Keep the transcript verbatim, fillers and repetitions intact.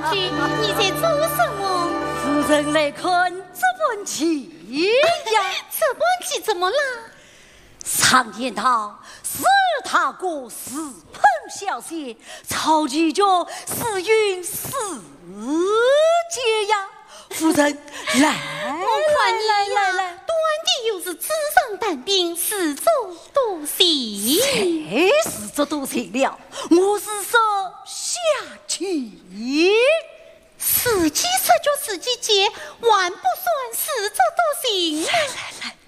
君，你在做什么？ 夫人来看这本棋呀。 这本棋怎么了？ 常言道，是他国四捧小姐，超级着时运世界呀。夫人，来， 我看你来来来， 端的又是纸上谈兵，四周多戏。 谁是这多戏了？我是说下棋。 自己吃就自己接，还不算是这多行。 来来来。